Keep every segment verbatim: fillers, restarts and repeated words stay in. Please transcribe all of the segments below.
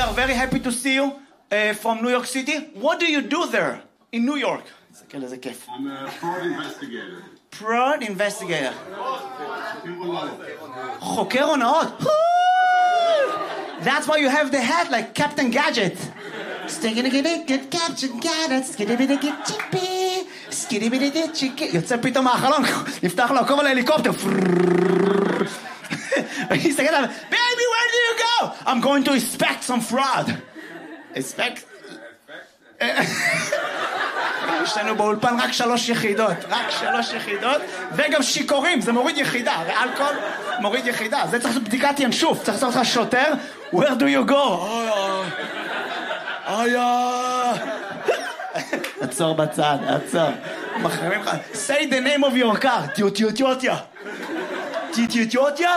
are very happy to see you uh, from New York City. What do you do there in New York? I'm a fraud investigator. Fraud investigator. חוקר הונאות. That's why you have the hat like Captain Gadget. יוצא פתאום מהחלון, נפתח לו הכל להליקופטר. Baby, where do you go? I'm going to inspect some fraud. Inspect? יש לנו באולפן רק שלוש יחידות, רק שלוש יחידות, וגם שיקורים, זה מוריד יחידה, ואלכוהול מוריד יחידה, זה צריך לעשות בדיקת ינשוף, צריך לעשות לך שוטר, where do you go? איה, עצור בצד, עצור, מחרימים לך, say the name of your car, טיוטיוטיוטיה, טיוטיוטיוטיה?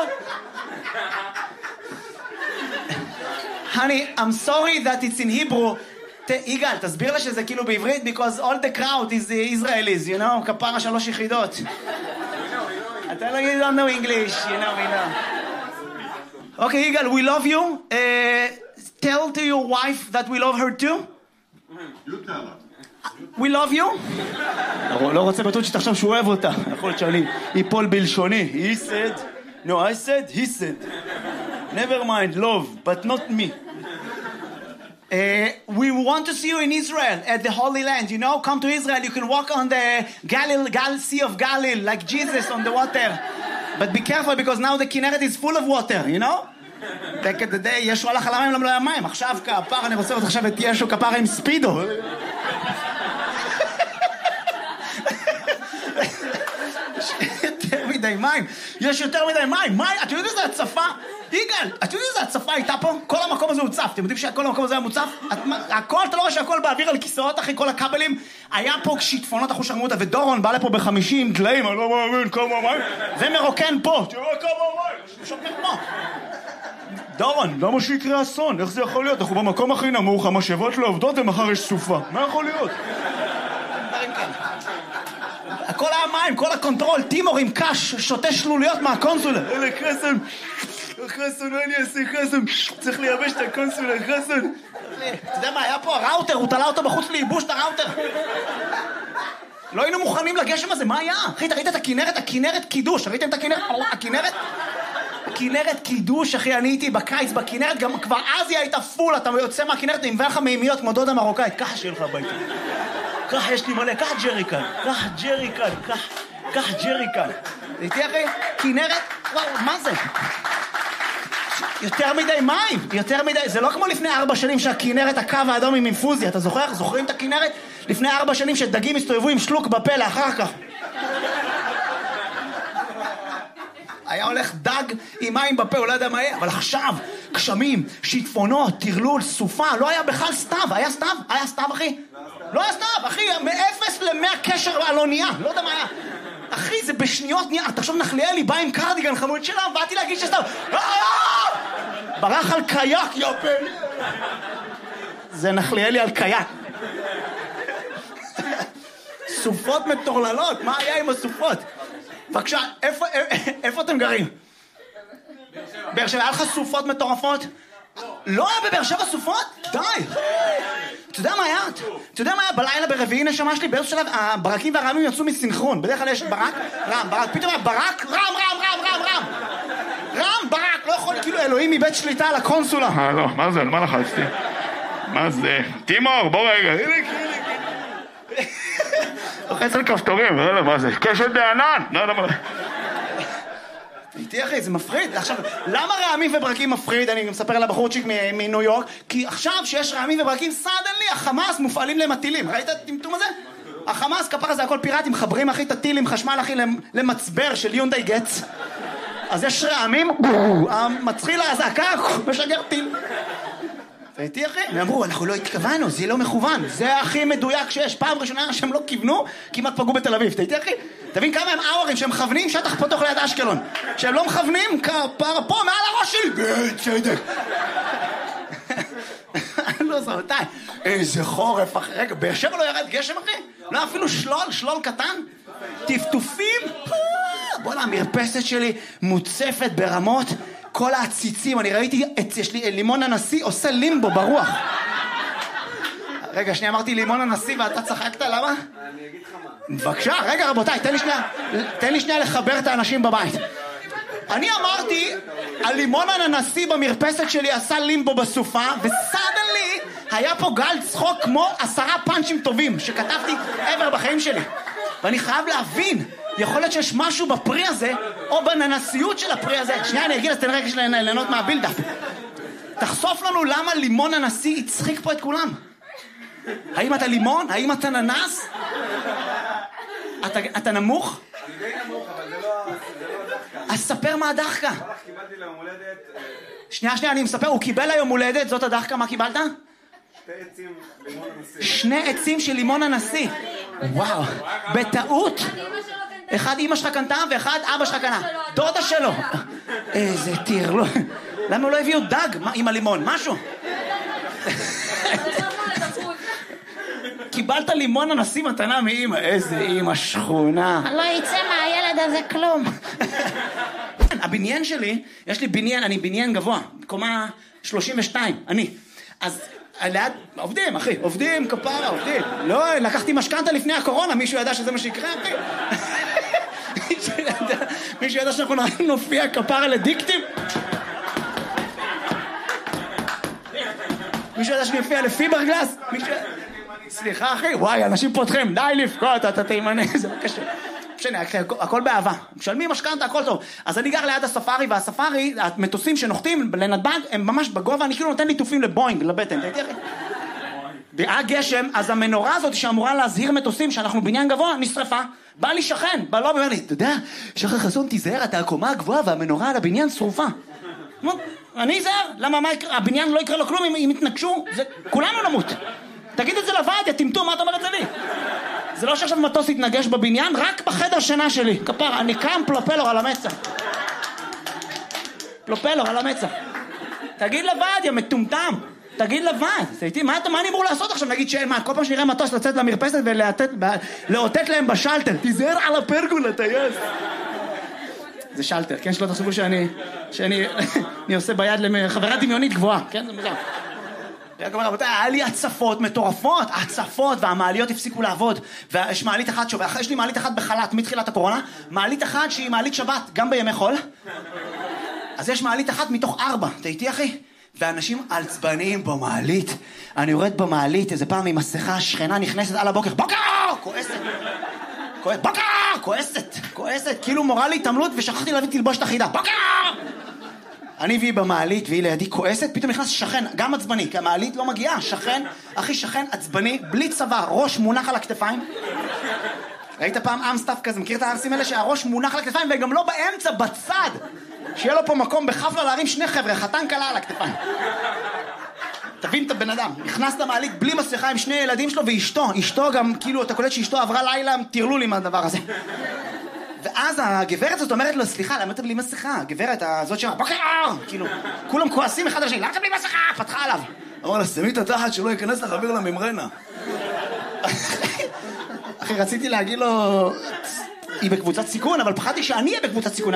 Honey, I'm sorry that it's in Hebrew. יגאל, תסביר לה שזה כאילו בעברית, because all the crowd is Israelis, you know, כפרה שלוש יחידות. אתה לא you don't know English, you know, you know. Okay, יגאל, we love you. Uh, tell to your wife that we love her too. You tell her. We love you. לא רוצה בטוח שתחשב שהוא אוהב אותה. יכול להיות שאני ייפול בלשוני. He said, no, I said, he said. Never mind, love, but not me. Uh, we want to see you in Israel at the Holy Land. You know, come to Israel. You can walk on the Galil, Gal Sea of Galilee like Jesus on the water. But be careful because now the Kinneret is full of water. You know. Back at the day, ישו הלך על המים, לא היה מים. עכשיו כפר, אני רוצה לראות עכשיו את ישו כפר עם ספידו. יותר מדי מים. יש יותר מדי מים. מים, אתם יודעים איזה הצפה? יגאל, אתם יודעים איזה הצפה הייתה פה? כל המקום הזה הוצף. אתם יודעים שכל המקום הזה היה מוצף? הכל, אתה לא רואה שהכל באוויר על כיסאות, אחי, כל הכבלים. היה פה שיטפונות אחו שרמו אותה, ודורון בא לפה בחמישים דליים, אני לא מאמין, כמה מים. ומרוקן פה. תראו כמה מים, שוקר פה. דורון, למה שיקרה אסון? איך זה יכול להיות? אנחנו במקום הכי נמוך, המשאבות לא עובדות ומחר יש סופה. מה יכול להיות? הכל היה מים, כל הקונטרול, טימור עם קש, שותה שלוליות מהקונסולה. אלה קסם, חסון, אני אעשה חסון, צריך לייבש את הקונסולה, חסון. אתה יודע מה, היה פה הראוטר, הוא תלה אותו בחוץ לייבוש את הראוטר. לא היינו מוכנים לגשם הזה, מה היה? אחי, אתה ראית את הכינרת? הכינרת קידוש, ראיתם את הכינרת? הכינרת? הכינרת קידוש, אחי, אני הייתי בקיץ בכינרת, גם כבר אז היא הייתה פול, אתה יוצא מהכינרת עם לך מימיות כמו דודה מרוקאית, ככה שיהיה לך הביתה. ככה יש לי מלא, ככה ג'ריקן, ככה ג'ריקן, ככה ג'ריקן. ראיתי אחי? כינרת? וואו, מה זה? יותר מדי מים, יותר מדי, זה לא כמו לפני ארבע שנים שהכינרת הקו האדום עם אינפוזיה, אתה זוכר? זוכרים את הכינרת? לפני ארבע שנים שדגים הסתובבו עם שלוק בפה לאחר כך. היה הולך דג עם מים בפה, הוא לא יודע מה יהיה, אבל עכשיו, גשמים, שיטפונות, טרלול, סופה, לא היה בכלל סתיו, היה סתיו? היה סתיו אחי? לא היה סתיו, אחי, מאפס למאה קשר על אונייה, לא יודע מה היה. אחי, זה בשניות נהיה, תחשוב נחליאלי בא עם קרדיגן חמוד שלה, באתי להגיד שסתיו, ברח על קייק, יופן. זה נחליאלי על קייק. סופות מטורללות, מה היה עם הסופות? בבקשה, איפה, איפה אתם גרים? באר שבע, היה לך סופות מטורפות? לא היה בבאר שבע סופות? די! אתה יודע מה היה? אתה יודע מה היה בלילה ברביעי נשמה שלי? באיזשהו שלב, הברקים והרעמים יצאו מסינכרון. בדרך כלל יש ברק, רם, ברק, פתאום היה ברק, רם, רם, רם, רם, רם. רם, ברק, לא יכול, כאילו אלוהים מבית שליטה על הקונסולה. אה, לא, מה זה? מה לחצתי? מה זה? תימור, בוא רגע. לוחץ על כפתורים, לא יודע מה זה, קשת בענן, לא יודע מה. איתי אחי, זה מפריד. עכשיו, למה רעמים וברקים מפריד? אני מספר על הבחורצ'יק מניו יורק, כי עכשיו שיש רעמים וברקים, סדנלי, החמאס מופעלים להם הטילים. ראית את הטמטום הזה? החמאס, כפרה זה הכל פיראטים, מחברים אחי את הטילים, חשמל אחי למצבר של יונדאי גץ. אז יש רעמים, מצחיל הזעקה, משגר טיל. ואיתי אחי, הם אמרו, אנחנו לא התכוונו, זה לא מכוון, זה הכי מדויק שיש. פעם ראשונה שהם לא כיוונו, כמעט פגעו בתל אביב. אתה איתי אחי? תבין כמה הם אאורים שהם מכוונים שטח פתוח ליד אשקלון. שהם לא מכוונים, כפר פה מעל הראש שלי. בצדק. לא זרתי. איזה חורף אחי. רגע, באר שבע לא ירד גשם אחי? לא אפילו שלול, שלול קטן? טפטופים? בוא'נה, המרפסת שלי מוצפת ברמות. כל העציצים, אני ראיתי, את, יש לי לימון הנשיא עושה לימבו ברוח. רגע, שנייה, אמרתי לימון הנשיא ואתה צחקת, למה? אני אגיד לך מה. בבקשה, רגע רבותיי, תן לי שנייה, תן לי שנייה לחבר את האנשים בבית. אני אמרתי, הלימון הנשיא במרפסת שלי עשה לימבו בסופה, וסדנלי היה פה גל צחוק כמו עשרה פאנצ'ים טובים שכתבתי עבר בחיים שלי. ואני חייב להבין, יכול להיות שיש משהו בפרי הזה, או בננסיות של הפרי הזה. שנייה, אני אגיד, אז תן רגע של ליהנות מהבילדאפ. תחשוף לנו למה לימון הנשיא הצחיק פה את כולם. האם אתה לימון? האם אתה ננס? אתה, אתה נמוך? אני די נמוך, אבל זה לא הדחקה. אז ספר מה הדחקה. קיבלתי ליום הולדת... שנייה, שנייה, אני מספר, הוא קיבל היום הולדת, זאת הדחקה, מה קיבלת? שתי עצים לימון הנשיא. שני עצים של לימון הנשיא. וואו, בטעות. אחד אמא שלך קנתה ואחד אבא שלך קנה. דודה שלו. איזה טרלול. למה לא הביאו דג עם הלימון? משהו. קיבלת לימון הנשיא מתנה מאמא. איזה אמא שכונה. לא יצא מהילד הזה כלום. הבניין שלי, יש לי בניין, אני בניין גבוה, קומה שלושים ושתיים, אני. אז ליד, עובדים אחי, עובדים כפרה, עובדים. לא, לקחתי משכנתה לפני הקורונה, מישהו ידע שזה מה שיקרה, אחי. מישהו ידע שאנחנו נופיע כפרה לדיקטים? מישהו ידע שאני אופיע לפיברגלס? סליחה אחי, וואי, אנשים פותחים, די לבכות, אתה תימנה, זה לא קשה. משנה, הכל באהבה. משלמים משכנתה, הכל טוב. אז אני גר ליד הספארי, והספארי, המטוסים שנוחתים לנתב"ג, הם ממש בגובה, אני כאילו נותן ליטופים לבוינג, לבטן. היה גשם, אז המנורה הזאת שאמורה להזהיר מטוסים שאנחנו בניין גבוה, נשרפה. בא לי שכן, בא לו ואומר לי, אתה יודע, שחר חסון תיזהר, אתה הקומה הגבוהה והמנורה על הבניין שרופה. אני אזהר, למה הבניין לא יקרה לו כלום אם יתנגשו? כולנו נמות. תגיד את זה לוועד, יא טמטום, מה אתה אומר את זה לי? זה לא שעכשיו מטוס יתנגש בבניין, רק בחדר שינה שלי. כפר, אני קם פלופלור על המצח. פלופלור על המצח. תגיד לוועד, יא מטומטם. תגיד לוועד. מה, מה אני אמור לעשות עכשיו? נגיד שאין מה, כל פעם שנראה מטוס לצאת למרפסת ולאותת להם בשלטר. תיזהר על הפרגולה, טייס. זה שלטר, כן? שלא תחשבו שאני, שאני, אני עושה ביד לחברה דמיונית גבוהה. כן? זה מוזר. היה לי הצפות מטורפות, הצפות, והמעליות הפסיקו לעבוד, ויש מעלית אחת שוב, יש לי מעלית אחת בחל"ת מתחילת הקורונה, מעלית אחת שהיא מעלית שבת, גם בימי חול, אז יש מעלית אחת מתוך ארבע, אתה איתי אחי? ואנשים עצבניים במעלית, אני יורד במעלית, איזה פעם עם מסכה, שכנה נכנסת על הבוקר, בוקר! כועסת, כועסת, בוקר! כועסת, כועסת, כאילו מורה לי התעמלות ושכחתי להביא תלבושת אחידה, בוקר! אני והיא במעלית, והיא לידי כועסת, פתאום נכנס שכן, גם עצבני, כי המעלית לא מגיעה, שכן, אחי שכן עצבני, בלי צבא, ראש מונח על הכתפיים. ראית פעם אמסטאפ כזה, מכיר את הארסים האלה שהראש מונח על הכתפיים, וגם לא באמצע, בצד, שיהיה לו פה מקום בחפלה להרים שני חבר'ה, חתן קלה על הכתפיים. תבין את הבן אדם, נכנס למעלית בלי מסכה עם שני ילדים שלו, ואשתו, אשתו גם, כאילו, אתה קולט שאשתו עברה לילה, תרלול עם הדבר הזה. ואז הגברת הזאת אומרת לו, סליחה, למה אתה בלי מסכה? הגברת הזאת שאומרת, בוקר! כאילו, כולם כועסים אחד על השני, למה אתה בלי מסכה? פתחה עליו. אמר לה, שמי את התחת שלא ייכנס לחבר לממרנה. אחי, רציתי להגיד לו, היא בקבוצת סיכון, אבל פחדתי שאני אהיה בקבוצת סיכון.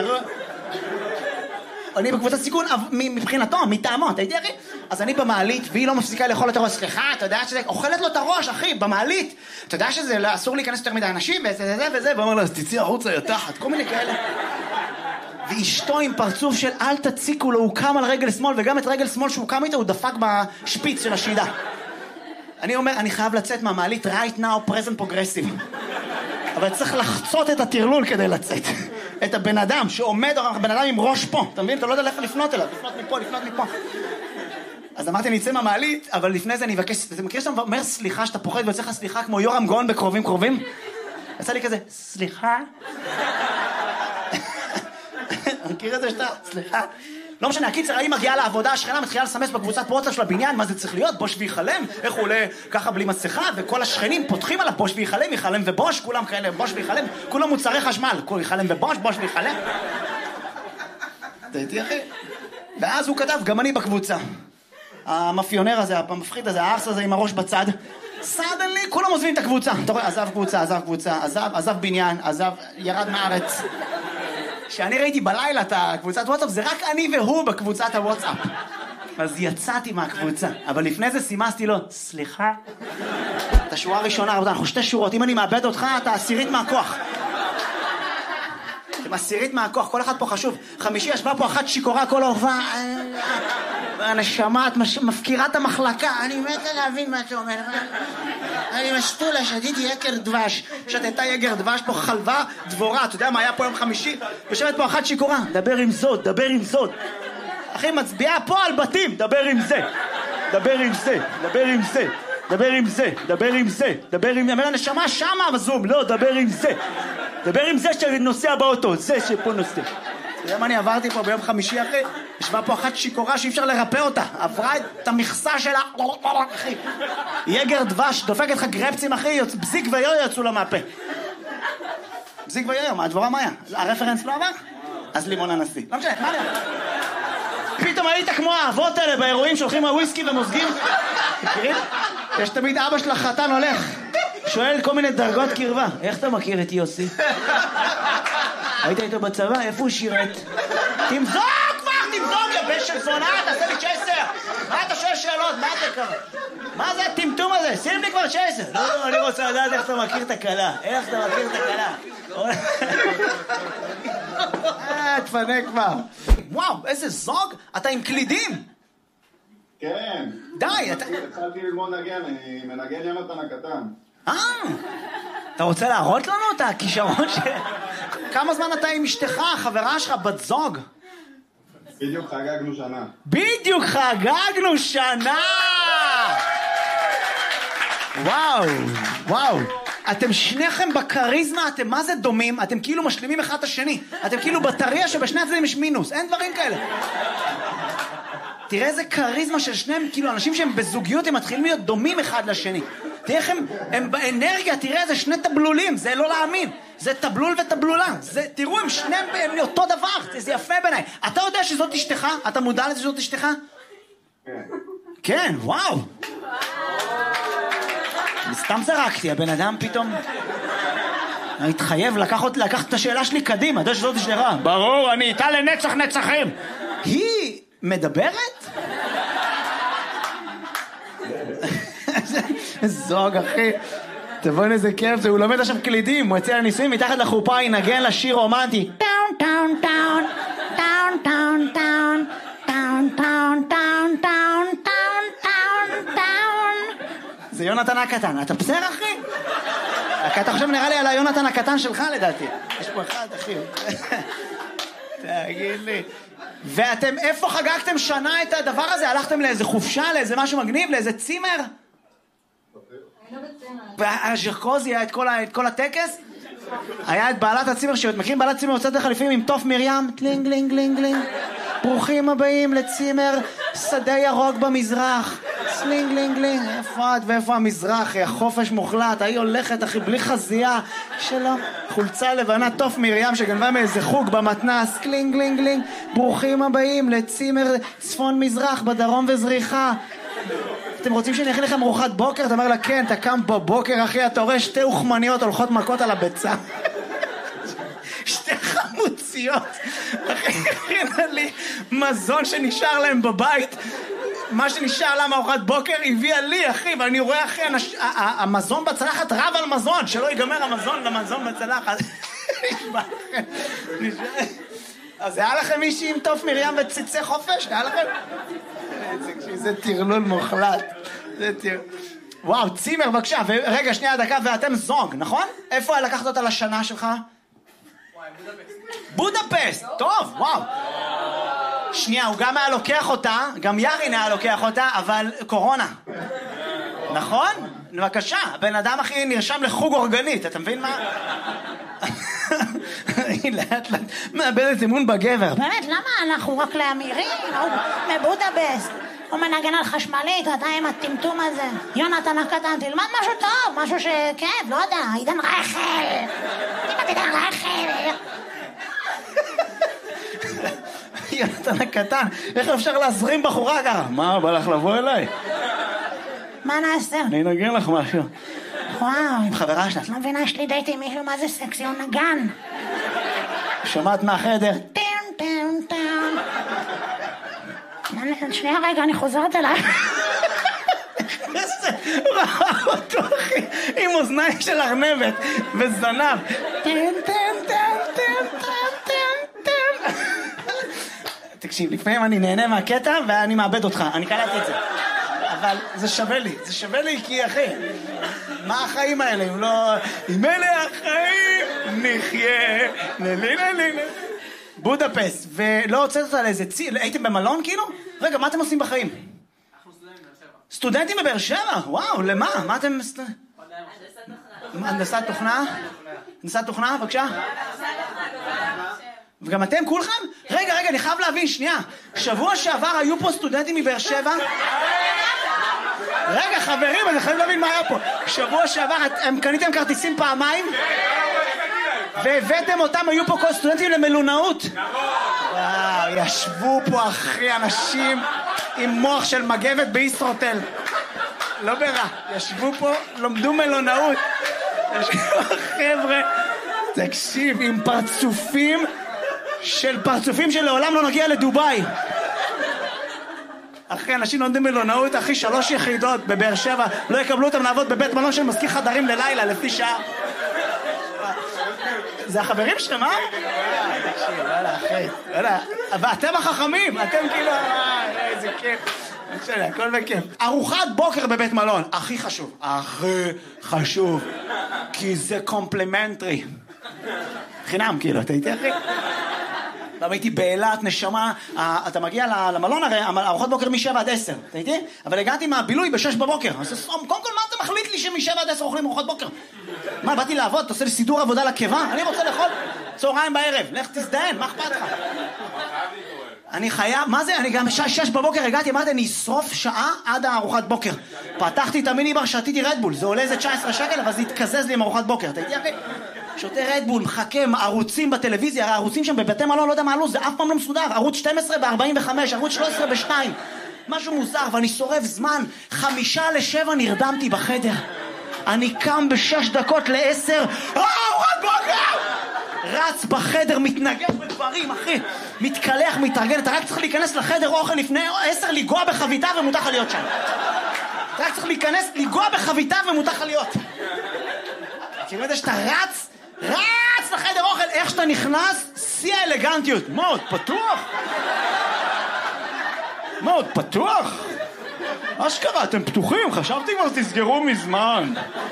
אני בקבוצת סיכון מבחינתו, מטעמו, אתה יודע אחי? אז אני במעלית, והיא לא מפסיקה לאכול את הראש. סליחה, אתה יודע שזה, אוכלת לו את הראש, אחי, במעלית. אתה יודע שזה אסור להיכנס יותר מדי אנשים, וזה וזה וזה, ואומר לה, אז תצאי החוצה, יא תחת, כל מיני כאלה. ואשתו עם פרצוף של אל תציקו לו, הוא קם על רגל שמאל, וגם את רגל שמאל שהוא קם איתה, הוא דפק בשפיץ של השידה. אני אומר, אני חייב לצאת מהמעלית, right now, present progressive. אבל צריך לחצות את הטרלול כדי לצאת. את הבן אדם שעומד, הבן אדם עם ראש פה, אתה מבין? אתה לא יודע איפה לפנות אליו, לפנות מפה, לפנות מפה. אז אמרתי, אני אצא מהמעלית, אבל לפני זה אני אבקש, אתה מכיר שאתה אומר סליחה, שאתה פוחד ויוצא לך סליחה כמו יורם גאון בקרובים קרובים? יצא לי כזה, סליחה? מכיר את זה שאתה, סליחה? לא משנה, הקיצר, האם מגיעה לעבודה, השכנה מתחילה לסמס בקבוצת פרוטה של הבניין, מה זה צריך להיות? בוש ויחלם? איך הוא עולה ככה בלי מסכה? וכל השכנים פותחים עליו בוש ויחלם, יחלם ובוש, כולם כאלה, בוש ויחלם, כולם מוצרי חשמל, כל יחלם ובוש, בוש ויחלם. אתה איתי אחי? ואז הוא כתב, גם אני בקבוצה. המאפיונר הזה, המפחיד הזה, הארס הזה עם הראש בצד, סדנלי, כולם עוזבים את הקבוצה. אתה רואה, עזב קבוצה, עזב קבוצה, עזב, עזב בניין, עזב, ירד מארץ. שאני ראיתי בלילה את הקבוצת וואטסאפ, זה רק אני והוא בקבוצת הוואטסאפ. אז יצאתי מהקבוצה, אבל לפני זה סימסתי לו, סליחה? את השורה הראשונה, רבותיי, אנחנו שתי שורות, אם אני מאבד אותך, אתה עשירית מהכוח. אתם עשירית מהכוח, כל אחד פה חשוב. חמישי ישבה פה אחת שיקורה כל ההופעה. הנשמה, את מפקירה את המחלקה. אני מתה להבין מה אתה אומר. אני משתולה, שתיתי יקר דבש. שתתה יקר דבש פה חלבה דבורה. אתה יודע מה היה פה יום חמישי? יושבת פה אחת שיקורה. דבר עם זאת, דבר עם זאת. אחי, מצביעה פה על בתים. דבר עם זה. דבר עם זה, דבר עם זה. דבר עם זה, דבר עם זה. דבר עם... אומר הנשמה שמה בזום. לא, דבר עם זה. דבר עם זה שנוסע באוטו, זה שפה נוסע. אתה יודע מה אני עברתי פה ביום חמישי, אחי? ישבה פה אחת שיקורה שאי אפשר לרפא אותה. עברה את המכסה שלה, אחי. יגר דבש, דופק לך גרפצים, אחי, בזיק ויו יצאו לה מהפה. בזיק ויו, מה הדבורה מה היה? הרפרנס לא עבר? אז לימון הנשיא. לא משנה, מה היה? פתאום היית כמו האבות האלה באירועים שהולכים מהוויסקי ומוזגים. מכירים? יש תמיד אבא של החתן הולך. שואל כל מיני דרגות קרבה. איך אתה מכיר את יוסי? היית איתו בצבא? איפה הוא שירת? תמזוג כבר! תמזוג יא בן של זונה! תעשה לי צ'ייסר! מה אתה שואל שאלות? מה אתה קרה? מה זה הטמטום הזה? שים לי כבר צ'ייסר! לא, לא, אני רוצה לדעת איך אתה מכיר את הקלה. איך אתה מכיר את הקלה? אה, תפנה כבר. וואו, איזה זוג! אתה עם קלידים! כן. די, אתה... התחלתי ללמוד נגן, אני מנגן יונתן הקטן. אה, אתה רוצה להראות לנו את הכישרון ש... כמה זמן אתה עם אשתך, חברה שלך, בת זוג? בדיוק חגגנו שנה. בדיוק חגגנו שנה! וואו, וואו. אתם שניכם בקריזמה, אתם מה זה דומים? אתם כאילו משלימים אחד את השני. אתם כאילו בטריה שבשני הצדדים יש מינוס. אין דברים כאלה. תראה איזה קריזמה של שניהם, כאילו אנשים שהם בזוגיות, הם מתחילים להיות דומים אחד לשני. תראה איך הם, הם באנרגיה, תראה איזה שני טבלולים, זה לא להאמין. זה טבלול וטבלולה. זה, תראו, הם שניהם הם אותו דבר, זה יפה בעיניי. אתה יודע שזאת אשתך? אתה מודע לזה שזאת אשתך? כן. כן, וואו. סתם זרקתי, הבן אדם פתאום... התחייב לקח, לקח את השאלה שלי קדימה, אתה יודע שזאת אשתך? ברור, אני איתה לנצח נצחים. היא... מדברת? זוג, אחי. תבואי איזה כיף זה, הוא לומד עכשיו קלידים, הוא יצא לניסויים, מתחת לחופה ינגן לשיר רומנטי. טאון, טאון, טאון, טאון, טאון, טאון, טאון, טאון, טאון, טאון, טאון, טאון, טאון. זה יונתן הקטן, אתה בסדר, אחי? אתה חושב נראה לי על היונתן הקטן שלך, לדעתי. יש פה אחד, אחי. תגיד לי. ואתם, איפה חגגתם שנה את הדבר הזה? הלכתם לאיזה חופשה, לאיזה משהו מגניב, לאיזה צימר? והז'רקוזי היה את כל, את כל הטקס? היה את בעלת הצימר, שמכירים בעלת צימר יוצאת לך לפעמים עם תוף מרים, טלינג, לינג, לינג, לינג. ברוכים הבאים לצימר שדה ירוק במזרח. סלינג, לינג, לינג. איפה את ואיפה המזרח? החופש מוחלט. היא הולכת, אחי, בלי חזייה שלו. חולצה לבנה, תוף מרים שגנבה מאיזה חוג במתנס. קלינג, לינג, לינג. ברוכים הבאים לצימר צפון מזרח בדרום וזריחה. אתם רוצים שאני אכין לכם ארוחת בוקר? אתה אומר לה, כן, אתה קם בבוקר, אחי, אתה רואה שתי אוכמניות הולכות מכות על הביצה. שתי חמוציות. אחי, הכינה לי מזון שנשאר להם בבית. מה שנשאר לה מארוחת בוקר הביאה לי, אחי, ואני רואה, אחי, המזון בצלחת רב על מזון, שלא ייגמר המזון למזון בצלחת. נשמע, נשמע. אז היה לכם מישהי עם תוף מרים וציצי חופש? היה לכם? זה תרלול מוחלט. זה תרלול. וואו, צימר, בבקשה. רגע, שנייה, דקה, ואתם זוג, נכון? איפה לקחת אותה לשנה שלך? בודפסט. טוב, וואו. שנייה, הוא גם היה לוקח אותה, גם ירין היה לוקח אותה, אבל קורונה. נכון? בבקשה, הבן אדם הכי נרשם לחוג אורגנית, אתה מבין מה? היא לאט לאט מאבדת אמון בגבר. באמת, למה אנחנו רק לאמירים? הוא מבודפסט, הוא מנגן על חשמלית, אתה עם הטמטום הזה. יונתן הקטן, תלמד משהו טוב, משהו שכן, לא יודע, עידן רייכל. תלמד עידן רייכל. יונתן הקטן, איך אפשר להזרים בחורה ככה? מה, בא לך לבוא אליי? מה נעשה? אני אנגן לך משהו. וואו. עם חברה שלה. את לא מבינה, יש לי דייט עם מישהו, מה זה סקסי, הוא נגן. שומעת מהחדר? טם טם טם. שנייה רגע, אני חוזרת אליי. איזה ראה אותו אחי, עם אוזניים של ארנבת וזנב. טם טם טם טם טם טם טם. תקשיב, לפעמים אני נהנה מהקטע ואני מאבד אותך, אני קלטתי את זה. אבל זה שווה לי, זה שווה לי כי אחי, מה החיים האלה אם לא... אם אלה החיים נחיה, נלי נלי נלי. בודפסט, ולא הוצאת אותה לאיזה צי... הייתם במלון כאילו? רגע, מה אתם עושים בחיים? סטודנטים בבאר שבע? וואו, למה? מה אתם... הנדסת תוכנה? הנדסת תוכנה, בבקשה? וגם אתם כולכם? רגע, רגע, אני חייב להבין, שנייה. שבוע שעבר היו פה סטודנטים מבאר שבע? רגע, חברים, אני חייב להבין מה היה פה. שבוע שעבר, הם קניתם כרטיסים פעמיים? והבאתם אותם, היו פה כל סטודנטים למלונאות? וואו, ישבו פה אחי אנשים עם מוח של מגבת בישרוטל. לא ברע, ישבו פה, לומדו מלונאות. ישבו חבר'ה, תקשיב, עם פרצופים של פרצופים שלעולם לא נגיע לדוביי. אחי, אנשים לומדים מלונאות, אחי, שלוש יחידות בבאר שבע, לא יקבלו אותם לעבוד בבית מלון של מזכיר חדרים ללילה, לפי שעה. זה החברים שלהם, אה? תקשיב, וואלה, אחי, וואלה, ואתם החכמים, אתם כאילו, איזה כיף. בסדר, הכל בכיף. ארוחת בוקר בבית מלון, הכי חשוב. הכי חשוב. כי זה קומפלימנטרי. חינם, כאילו, אתה איתי, אחי? פעם הייתי באילת, נשמה, אתה מגיע למלון הרי, ארוחת בוקר משבע עד עשר, אתה איתי? אבל הגעתי מהבילוי בשש בבוקר. אז קודם כל, מה אתה מחליט לי שמשבע עד עשר אוכלים ארוחת בוקר? מה, באתי לעבוד? אתה עושה לי סידור עבודה לקיבה? אני רוצה לאכול צהריים בערב. לך תזדיין, מה אכפת לך? אני חייב, מה זה? אני גם בשעה שש בבוקר הגעתי, אמרתי, אני אשרוף שעה עד הארוחת בוקר. פתחתי את המיני בר, שתיתי רדבול, זה עולה איזה תשע עשרה שקל, אבל זה התקזז לי עם ארוחת בוקר. אתה איתי, אחי? שותה רדבול, מחכה, ערוצים בטלוויזיה, הרי הערוצים שם בבתי מלון, לא יודע מה עלו, זה אף פעם לא מסודר. ערוץ שתים עשרה ב-ארבעים וחמש, ערוץ שלוש עשרה ב-שתיים. משהו מוזר, ואני שורף זמן. חמישה לשבע נרדמתי בחדר. אני קם בשש דקות לעשר, ארוחת בוקר! רץ בחדר, מתנגש בדברים, אחי. מתקלח, מתארגן, אתה רק צריך להיכנס לחדר אוכל לפני עשר, לגוע בחביתה ומותר לך להיות שם. אתה רק צריך להיכנס, לגוע בחביתה ומותר לך להיות. כאילו יודע שאתה רץ, רץ לחדר אוכל, איך שאתה נכנס, שיא האלגנטיות. מאוד פתוח. מאוד פתוח. מה שקרה, אתם פתוחים, חשבתי כבר תסגרו מזמן.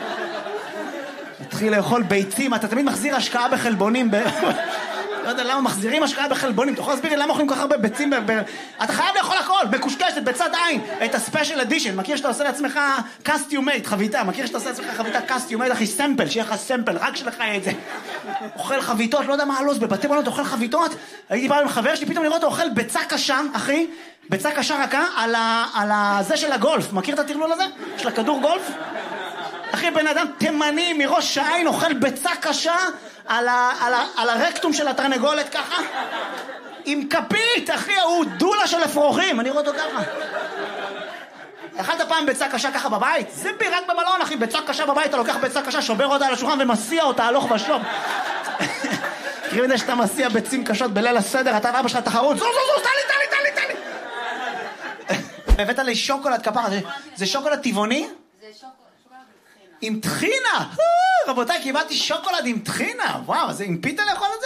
התחיל לאכול ביצים, אתה תמיד מחזיר השקעה בחלבונים. לא יודע למה מחזירים השקעה בחלבונים, אתה יכול להסביר לי למה אוכלים כל כך הרבה ביצים? אתה חייב לאכול הכל, בקושקשת, בצד עין, את הספיישל אדישן. מכיר שאתה עושה לעצמך קסטיומייט, חביתה, מכיר שאתה עושה לעצמך חביתה קסטיומייט, אחי, סמפל, שיהיה לך סמפל, רק שלך יהיה את זה. אוכל חביתות, לא יודע מה הלו"ז, בבתי מלון אוכל חביתות. הייתי פעם עם חבר שלי, פתאום לראות אוכל ביצה קשה, אחי, ביצה קשה רכה על ה... על הזה של הגולף. מכיר את הטרלול הזה? של הכדור גולף? אחי, בן אדם תימני מראש העין אוכל ביצה קשה על, ה, על, ה, על הרקטום של התרנגולת ככה עם כפית, אחי, הוא דולה של אפרוחים, אני רואה אותו ככה. אכלת פעם ביצה קשה ככה בבית? זה בי רק במלון, אחי, ביצה קשה בבית, אתה לוקח ביצה קשה, שובר אותה על השולחן ומסיע אותה הלוך ושוב. תראי מזה שאתה מסיע ביצים קשות בליל הסדר, אתה ואבא שלך תחרות, זו זו זו, תן לי, תן לי, תן לי, תן לי. הבאת לי שוקולד כפרה, זה, זה שוקולד טבעוני? זה שוקולד. עם טחינה! רבותיי, קיבלתי שוקולד עם טחינה! וואו, זה עם פיתה לאכול את זה?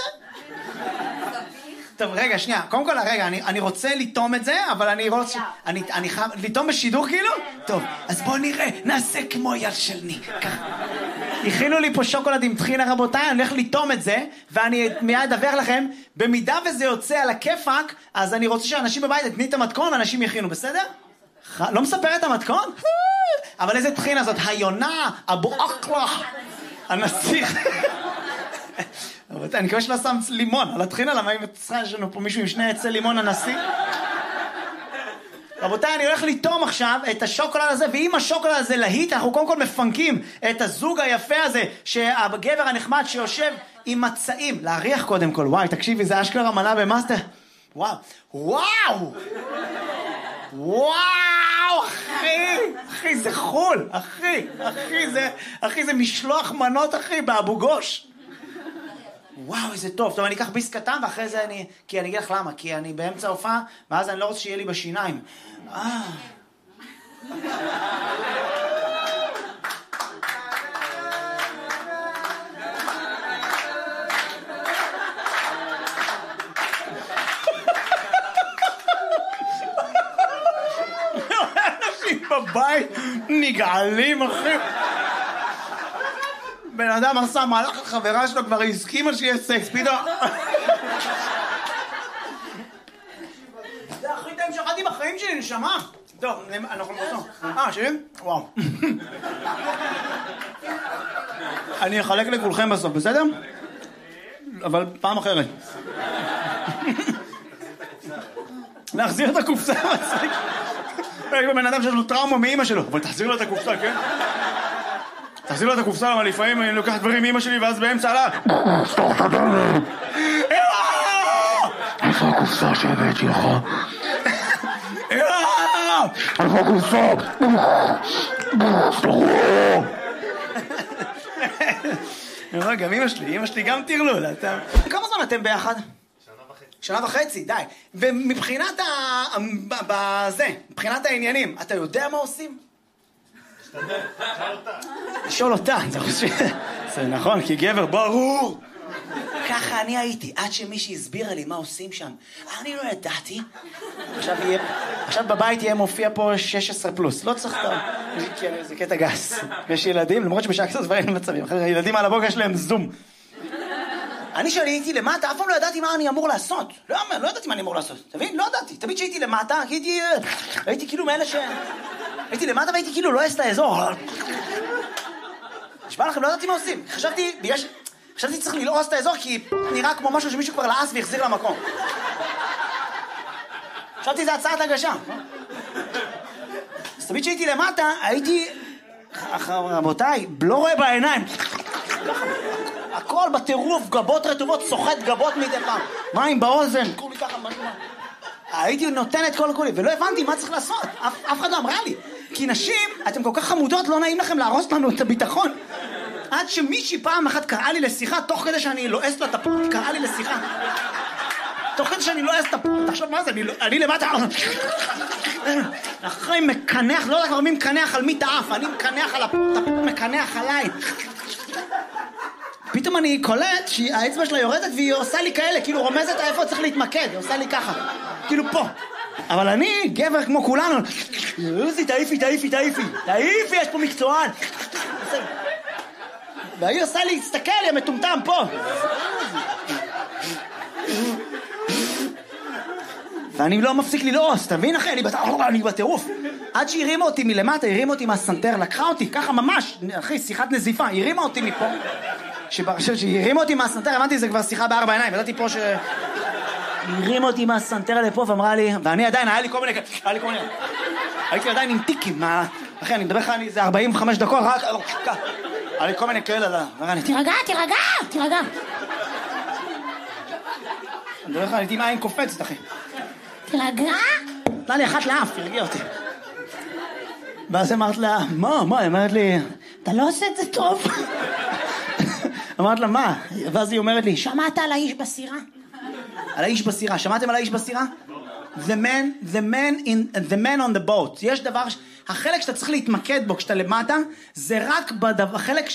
טוב, רגע, שנייה. קודם כל, רגע, אני, אני רוצה לטום את זה, אבל אני רוצה... אני, אני חייב... לטום בשידור כאילו? טוב, אז בואו נראה. נעשה כמו יד של ניק. ככה. הכינו לי פה שוקולד עם טחינה, רבותיי, אני הולך לטום את זה, ואני מיד אדווח לכם, במידה וזה יוצא על הכיפק, אז אני רוצה שאנשים בבית יתני את המתכון, ואנשים יכינו, בסדר? לא מספר את המתכון? אבל איזה טחינה זאת? היונה, אבו אקלה, הנסיך. אני מקווה שלא שם לימון על הטחינה, למה אם צריכה יש לנו פה מישהו עם שני עצי לימון הנשיא? רבותיי, אני הולך לטום עכשיו את השוקולד הזה, ואם השוקולד הזה להיט, אנחנו קודם כל מפנקים את הזוג היפה הזה, שהגבר הנחמד שיושב עם מצעים. להריח קודם כל, וואי, תקשיבי, זה אשכרה מנה במאסטר. וואו, וואו! וואו, אחי, אחי, זה חול, אחי, אחי, זה, אחי, זה משלוח מנות, אחי, באבו גוש. וואו, איזה טוב. טוב, אני אקח ביס קטן ואחרי זה אני... כי אני אגיד לך למה, כי אני באמצע הופעה, ואז אני לא רוצה שיהיה לי בשיניים. אה... אנשים בבית נגעלים, אחי. בן אדם עשה מהלך החברה שלו, כבר הסכימה שיהיה סקס, פתאום... זה הכי טעים שאכלתי בחיים שלי, נשמה. טוב, אנחנו נבוא. אה, שלי? וואו. אני אחלק לכולכם בסוף, בסדר? אבל פעם אחרת. להחזיר את הקופסה, מצחיק. בן אדם שיש לו טראומה מאמא שלו, אבל תחזיר לו את הקופסה, כן? תחזיר לו את הקופסה, אבל לפעמים אני לוקח דברים מאמא שלי ואז באמצע עלה. סתוך את הדלת. איפה הקופסה שהבאתי לך? איפה הקופסה? גם אמא שלי, אמא שלי גם תרלול. כמה זמן אתם ביחד? שנה וחצי, די. ומבחינת ה... זה, מבחינת העניינים, אתה יודע מה עושים? לשאול אותה, אתה חושב? זה נכון, כי גבר ברור. ככה אני הייתי, עד שמישהי הסבירה לי מה עושים שם. אני לא ידעתי. עכשיו בבית יהיה מופיע פה שש עשרה פלוס. לא צריך את זה. זה קטע גס. יש ילדים, למרות שבשעה כזאת דברים מצבים. ילדים על הבוקר שלהם זום. אני שהייתי למטה, אף פעם לא ידעתי מה אני אמור לעשות. לא, לא ידעתי מה אני אמור לעשות. תבין? לא ידעתי. תמיד שהייתי למטה, הייתי... הייתי כאילו מאלה ש... הייתי למטה והייתי כאילו לא אעשה האזור. נשמע לכם, לא ידעתי מה עושים. חשבתי, בגלל ש... חשבתי צריך ללעוס את האזור כי נראה כמו משהו שמישהו כבר לעס והחזיר למקום. חשבתי זה הצעת הגשה. אז תמיד שהייתי למטה, הייתי... רבותיי, לא רואה בעיניים. הכל בטירוף, גבות רטובות, סוחט גבות מדי פעם. מים באוזן, כולי ככה משהו. הייתי נותן את כל הכולי, ולא הבנתי מה צריך לעשות. אף, אף אחד לא אמרה לי. כי נשים, אתם כל כך חמודות, לא נעים לכם להרוס לנו את הביטחון. עד שמישהי פעם אחת קראה לי לשיחה, תוך כדי שאני לועס לה את הפורט, קראה לי לשיחה. תוך כדי שאני לועס את הפורט, תחשוב מה זה, אני, אני למטה... אחרי מקנח, לא יודע כבר מי מקנח על מי תאף, אני מקנח על הפורט, הפורט מקנח עליי. פתאום אני קולט שהאצבע שלה יורדת והיא עושה לי כאלה, כאילו רומזת איפה צריך להתמקד, היא עושה לי ככה, כאילו פה. אבל אני, גבר כמו כולנו, יוזי, תעיפי, תעיפי, תעיפי, תעיפי, יש פה מקצוען. והיא עושה לי, תסתכל לי, המטומטם פה. ואני לא מפסיק ללעוס, תבין אחי, אני בטירוף. עד שהרימה אותי מלמטה, הרימה אותי מהסנטר, לקחה אותי, ככה ממש, אחי, שיחת נזיפה, הרימה אותי מפה. שהרימה אותי מהסנטר, הבנתי, זה כבר שיחה בארבע עיניים, ידעתי פה ש... הרימה אותי מהסנטר לפה ואמרה לי, ואני עדיין, היה לי כל מיני, היה לי כל מיני, הייתי עדיין עם טיקים, אחי, אני מדבר לך, זה ארבעים וחמש דקות, רק, היה לי כל מיני כאלה, תירגע, תירגע, תירגע. אני מדבר לך, הייתי עם עין קופצת, אחי. תירגע? נתנה לי אחת לאף, תרגיע אותי. ואז אמרת לה, מה, מה? היא אומרת לי, אתה לא עושה את זה טוב. אמרת לה, מה? ואז היא אומרת לי, שמעת על האיש בסירה? על האיש בסירה, שמעתם על האיש בסירה? The man, the man in, the man on the boat. יש דבר, החלק שאתה צריך להתמקד בו כשאתה למטה, זה רק בחלק,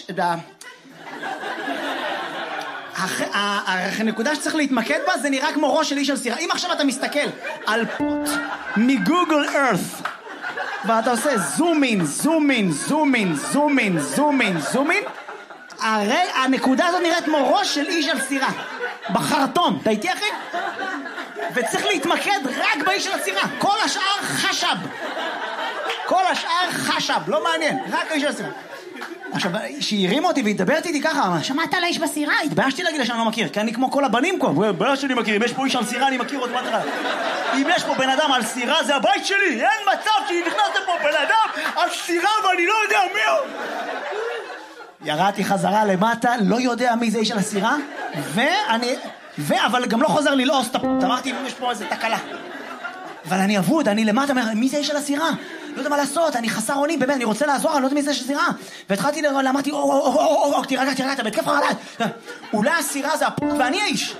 הנקודה שצריך להתמקד בה זה נראה כמו ראש של איש על סירה. אם עכשיו אתה מסתכל על פוט מגוגל ארת ואתה עושה זום אין, זום אין, זום אין, זום אין, זום אין, זום אין, הרי הנקודה הזאת נראית כמו ראש של איש על סירה בחרטון, אתה איתי אחי? וצריך להתמקד רק באיש על הסירה, כל השאר חשב, כל השאר חשב, לא מעניין, רק האיש על הסירה. עכשיו, שהיא הרימה אותי והתדברת איתי ככה, שמעת על האיש בסירה? התביישתי להגיד לה שאני לא מכיר, כי אני כמו כל הבנים פה, בלע שלי מכיר, אם יש פה איש על סירה אני מכיר אותו, מה תראה? אם יש פה בן אדם על סירה זה הבית שלי, אין מצב שנכנס לפה בן אדם על סירה ואני לא יודע מי הוא. ירדתי חזרה למטה, לא יודע מי זה איש על הסירה, ואני, ו... אבל גם לא חוזר ללעוס את הפות, אמרתי אם יש פה איזה תקלה. אבל אני אבוד, אני למטה, מי זה איש על הסירה? לא יודע מה לעשות, אני חסר אונים, באמת, אני רוצה לעזור, אני לא יודע מי זה שסירה. והתחלתי, אמרתי, או, או, או, או, או, תירגע, תירגע, אתה בהתקף חרדה. אולי הסירה זה הפוק ואני האיש.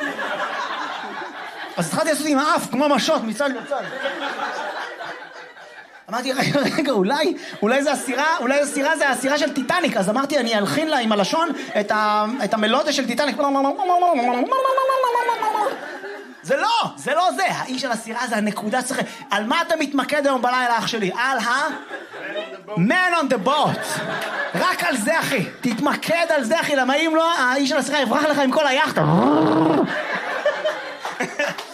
אז התחלתי לעשות עם האף, כמו משות, מצד לצד. אמרתי, רגע, רגע, אולי, אולי זה הסירה, אולי הסירה זה הסירה של טיטניק, אז אמרתי, אני אלחין לה עם הלשון את, ה, את המלודיה של טיטניק. זה לא, זה לא זה, האיש של הסירה זה הנקודה שצריך. על מה אתה מתמקד היום בלילה, אח שלי? על ה... Man on the boat. רק על זה, אחי. תתמקד על זה, אחי, למה אם לא, האיש של הסירה יברח לך עם כל היחד.